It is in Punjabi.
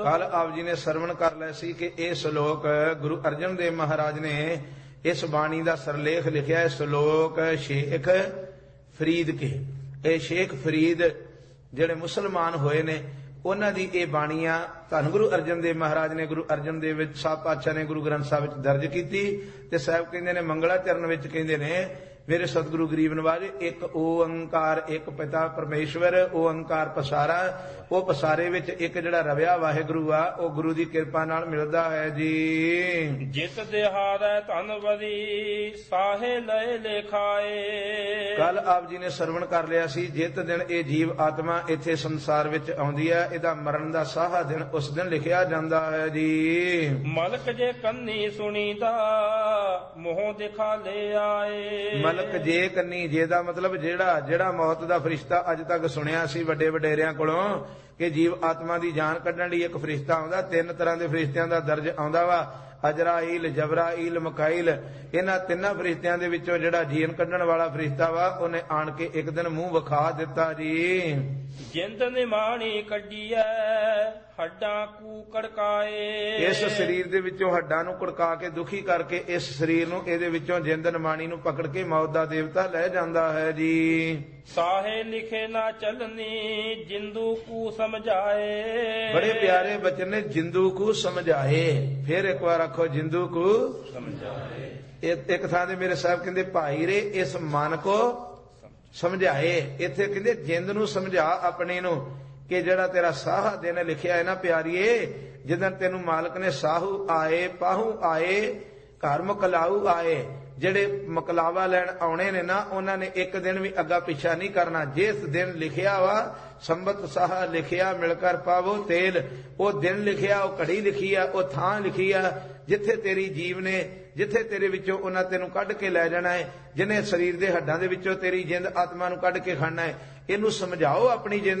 ਕੱਲ ਆਪ ਜੀ ਨੇ ਸਰਵਣ ਕਰ ਲਿਆ ਸੀ ਕਿ ਇਹ ਸ਼ਲੋਕ ਗੁਰੂ ਅਰਜਨ ਦੇਵ ਮਹਾਰਾਜ ਨੇ ਇਸ ਬਾਣੀ ਦਾ ਸਰਲੇਖ ਲਿਖਿਆ ਹੈ। ਸ਼ਲੋਕ ਸ਼ੇਖ ਫਰੀਦ ਕੇ, ਇਹ ਸ਼ੇਖ ਫਰੀਦ ਜਿਹੜੇ ਮੁਸਲਮਾਨ ਹੋਏ ਨੇ ਉਹਨਾਂ ਦੀ ਇਹ ਬਾਣੀਆਂ ਧੰਨ ਗੁਰੂ ਅਰਜਨ ਦੇਵ ਮਹਾਰਾਜ ਨੇ ਗੁਰੂ ਅਰਜਨ ਦੇਵ ਵਿੱਚ ਸਾਹਿਬ ਪਾਤਸ਼ਾਹ ਨੇ ਗੁਰੂ ਗ੍ਰੰਥ ਸਾਹਿਬ ਵਿੱਚ ਦਰਜ ਕੀਤੀ। ਤੇ ਸਾਹਿਬ ਕਹਿੰਦੇ ਨੇ ਮੰਗਲਾਚਰਨ ਵਿੱਚ ਕਹਿੰਦੇ ਨੇ ਮੇਰੇ ਸਤਿਗੁਰੂ ਗਰੀਬ ਨਵਾਜ ਇੱਕ ਓੰਕਾਰ ਇੱਕ ਪਿਤਾ ਪਰਮੇਸ਼ਵਰ ਓੰਕਾਰ ਪਸਾਰਾ। ਉਹ ਪਸਾਰੇ ਵਿੱਚ ਇੱਕ ਜਿਹੜਾ ਰਵਿਆ ਵਾਹਿਗੁਰੂ ਆ ਉਹ ਗੁਰੂ ਦੀ ਕਿਰਪਾ ਨਾਲ ਮਿਲਦਾ ਹੈ ਜੀ। ਜਿਤ ਦਿਹਾੜੈ ਧਨ ਬਦੀ ਸਾਹੇ ਲਏ ਲੇਖਾਏ। ਕੱਲ ਆਪ ਜੀ ਨੇ ਸਰਵਣ ਕਰ ਲਿਆ ਸੀ ਜਿਤ ਦਿਨ ਇਹ ਜੀਵ ਆਤਮਾ ਇੱਥੇ ਸੰਸਾਰ ਵਿੱਚ ਆਉਂਦੀ ਹੈ ਇਹਦਾ ਮਰਨ ਦਾ ਸਾਹਾ ਦਿਨ ਉਸ ਦਿਨ ਲਿਖਿਆ ਜਾਂਦਾ ਹੈ ਜੀ। ਮਲਕ ਜੇ ਕੰਨੀ ਸੁਣੀਦਾ ਮੋਹ ਦਿਖਾ ਲੈ ਆਏ। ਮਲਕ ਜੇ ਕੰਨੀ, ਜੇ ਦਾ ਮਤਲਬ ਜਿਹੜਾ ਮੌਤ ਦਾ ਫਰਿਸ਼ਤਾ ਅੱਜ ਤੱਕ ਸੁਣਿਆ ਸੀ ਵੱਡੇ ਵਡੇਰਿਆਂ ਕੋਲੋਂ ਕਿ ਜੀਵ ਆਤਮਾ ਦੀ ਜਾਨ ਕੱਢਣ ਲਈ ਇੱਕ ਫਰਿਸ਼ਤਾ ਆਉਂਦਾ। 3 ਤਰ੍ਹਾਂ ਦੇ ਫਰਿਸ਼ਤਿਆਂ ਦਾ ਦਰਜ ਆਉਂਦਾ ਵਾ, ਅਜਰਾਈਲ, ਜਬਰਾਈਲ, ਮਕਾਈਲ। ਇਹਨਾਂ 3 ਫਰਿਸ਼ਤਿਆਂ ਦੇ ਵਿੱਚੋਂ ਜਿਹੜਾ ਜੀਵਨ ਕੱਢਣ ਵਾਲਾ ਫਰਿਸ਼ਤਾ ਵਾ ਉਹਨੇ ਆਣ ਕੇ ਇੱਕ ਦਿਨ ਮੂੰਹ ਵਿਖਾ ਦਿੱਤਾ ਜੀ। ਜਿੰਦ ਨਿਮਾਣੀ ਕੱਢੀਐ ਹੱਡਾਂ ਕੂ ਕੜਕਾਏ। ਇਸ ਸਰੀਰ ਦੇ ਵਿੱਚੋਂ ਹੱਡਾਂ ਨੂੰ ਕੜਕਾ ਕੇ ਦੁਖੀ ਕਰਕੇ ਇਸ ਸਰੀਰ ਨੂੰ ਇਹਦੇ ਵਿੱਚੋਂ ਜਿੰਦ ਨਿਮਾਣੀ ਨੂੰ ਪਕੜ ਕੇ ਮੌਤ ਦਾ ਦੇਵਤਾ ਲੈ ਜਾਂਦਾ ਹੈ ਜੀ। ਸਾਹੇ ਲਿਖੇ ਨਾ ਚੱਲਨੀ ਜਿੰਦੂ ਕੂ ਸਮਝਾਏ। ਬੜੇ ਪਿਆਰੇ ਬਚਨ ਨੇ, ਜਿੰਦੂ ਕੂ ਸਮਝਾਏ। ਫਿਰ ਇੱਕ ਵਾਰ ਆਖੋ ਜਿੰਦੂ ਕੂ ਸਮਝਾਏ। ਇੱਕ ਥਾਂ ਤੇ ਮੇਰੇ ਸਾਹਿਬ ਕਹਿੰਦੇ ਭਾਈ ਰੇ ਇਸ ਮਨ ਕੋ ਸਮਝਾਏ। ਇੱਥੇ ਕਹਿੰਦੇ ਜਿੰਦ ਨੂੰ ਸਮਝਾ ਆਪਣੇ ਨੂੰ ਕਿ ਜਿਹੜਾ ਤੇਰਾ ਸਾਹ ਦਿਨ ਲਿਖਿਆ ਹੈ ਨਾ ਪਿਆਰੀਏ, ਜਿੱਦਣ ਤੈਨੂੰ ਮਾਲਕ ਨੇ ਸਾਹੂ ਆਏ ਪਾਹੂ ਆਏ ਘਰ ਮਕਲਾਊ ਆਏ, ਜਿਹੜੇ ਮਕਲਾਵਾ ਲੈਣ ਆਉਣੇ ਨੇ ਨਾ ਉਹਨਾਂ ਨੇ ਇੱਕ ਦਿਨ ਵੀ ਅੱਗਾ ਪਿੱਛਾ ਨਹੀਂ ਕਰਨਾ। ਜਿਸ ਦਿਨ ਲਿਖਿਆ ਵਾ ਸੰਬਤ ਸਾਹ ਲਿਖਿਆ ਮਿਲ ਕਰ ਪਾਵੋ ਤੇਲ, ਉਹ ਦਿਨ ਲਿਖਿਆ, ਉਹ ਘੜੀ ਲਿਖੀ ਆ, ਉਹ ਥਾਂ ਲਿਖੀ ਆ ਜਿੱਥੇ ਤੇਰੀ ਜੀਵ ਨੇ, ਜਿੱਥੇ ਤੇਰੇ ਵਿੱਚੋਂ ਉਹਨਾਂ ਤੈਨੂੰ ਕੱਢ ਕੇ ਲੈ ਜਾਣਾ ਹੈ, ਜਿਹਨੇ ਸਰੀਰ ਦੇ ਹੱਡਾਂ ਦੇ ਵਿੱਚੋਂ ਤੇਰੀ ਜਿੰਦ ਆਤਮਾ ਨੂੰ ਕੱਢ ਕੇ ਖਾਣਾ ਹੈ। ਇਹਨੂੰ ਸਮਝਾਓ ਆਪਣੀ ਜਿੰਦ